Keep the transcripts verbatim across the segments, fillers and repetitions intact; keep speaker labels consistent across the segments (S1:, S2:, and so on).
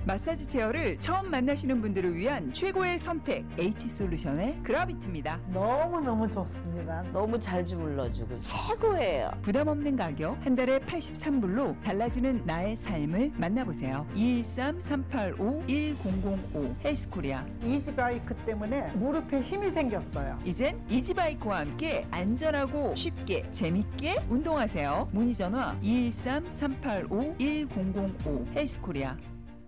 S1: 마사지 체어를 처음 만나시는 분들을 위한 최고의 선택 H솔루션의 그라비트입니다.
S2: 너무너무 좋습니다.
S3: 너무 잘 주물러주고 최고예요.
S1: 부담 없는 가격 한 달에 팔십삼 불로 달라지는 나의 삶을 만나보세요. 이일삼 삼팔오 일공공오 헬스코리아.
S2: 이지바이크 때문에 무릎에 힘이 생겼어요.
S1: 이젠 이지바이크와 함께 안전하고 쉽게 재밌게 운동하세요. 문의 전화 이일삼 삼팔오 일공공오 헬스코리아.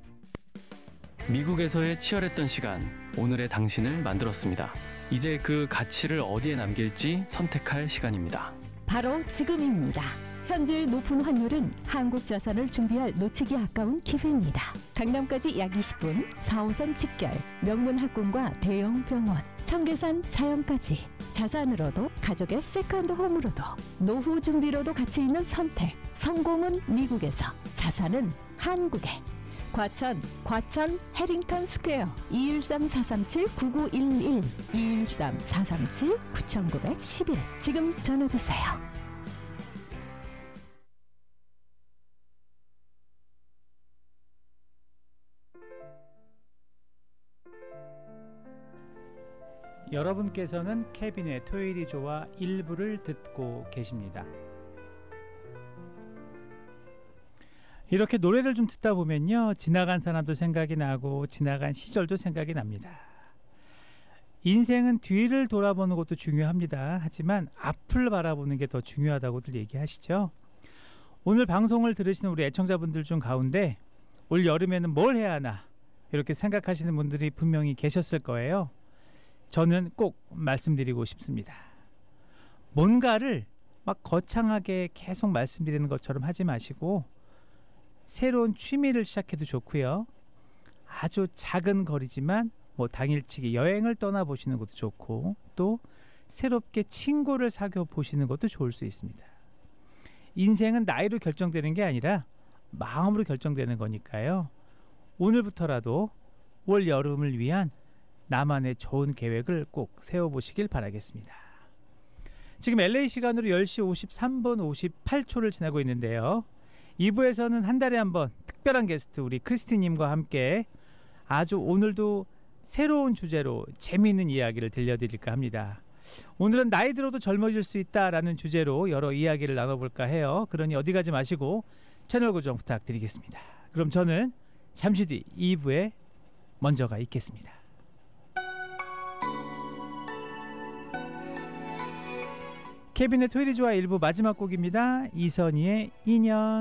S4: 미국에서의 치열했던 시간, 오늘의 당신을 만들었습니다. 이제 그 가치를 어디에 남길지 선택할 시간입니다.
S5: 바로 지금입니다. 현재 높은 환율은 한국 자산을 준비할 놓치기 아까운 기회입니다. 강남까지 약 이십 분, 사 호선 직결, 명문 학군과 대형 병원, 청계산 자연까지. 자산으로도 가족의 세컨드 홈으로도 노후 준비로도 가치 있는 선택. 성공은 미국에서, 자산은 한국에. 과천, 과천 해링턴 스퀘어 이일삼 사삼칠 구구일일 이일삼 사삼칠 구구일일 지금 전화주세요.
S6: 여러분께서는 케빈의 토요일이 좋아 일부를 듣고 계십니다. 이렇게 노래를 좀 듣다 보면요, 지나간 사람도 생각이 나고 지나간 시절도 생각이 납니다. 인생은 뒤를 돌아보는 것도 중요합니다. 하지만 앞을 바라보는 게 더 중요하다고들 얘기하시죠. 오늘 방송을 들으시는 우리 애청자분들 중 가운데 올 여름에는 뭘 해야 하나 이렇게 생각하시는 분들이 분명히 계셨을 거예요. 저는 꼭 말씀드리고 싶습니다. 뭔가를 막 거창하게 계속 말씀드리는 것처럼 하지 마시고 새로운 취미를 시작해도 좋고요. 아주 작은 거리지만 뭐 당일치기 여행을 떠나보시는 것도 좋고, 또 새롭게 친구를 사귀어 보시는 것도 좋을 수 있습니다. 인생은 나이로 결정되는 게 아니라 마음으로 결정되는 거니까요. 오늘부터라도 올 여름을 위한 나만의 좋은 계획을 꼭 세워보시길 바라겠습니다. 지금 엘에이 시간으로 열 시 오십삼 분 오십팔 초를 지나고 있는데요. 이 부에서는 한 달에 한 번 특별한 게스트 우리 크리스티님과 함께 아주 오늘도 새로운 주제로 재미있는 이야기를 들려드릴까 합니다. 오늘은 나이 들어도 젊어질 수 있다라는 주제로 여러 이야기를 나눠볼까 해요. 그러니 어디 가지 마시고 채널 고정 부탁드리겠습니다. 그럼 저는 잠시 뒤 이 부에 먼저가 있겠습니다. 케빈의 토요일이 좋아 일 부 마지막 곡입니다. 이선희의 인연.